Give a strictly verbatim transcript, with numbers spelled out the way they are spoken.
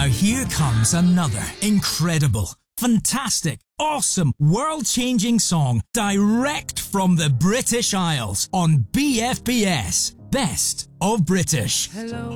here comes another incredible, fantastic, awesome, world-changing song direct from the British Isles on B F B S, Best of British. Hello,